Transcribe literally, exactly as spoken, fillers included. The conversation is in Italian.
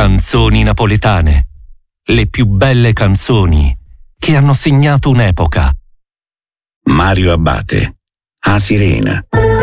Canzoni napoletane. Le più belle canzoni che hanno segnato un'epoca. Mario Abbate, A Sirena.